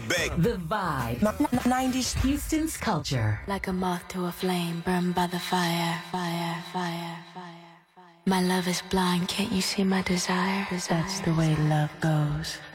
back. The vibe. 90s. Houston's culture. Like a moth to a flame, burned by the fire, fire, fire, fire, fire. My love is blind, can't you see my desire? That's the way love goes.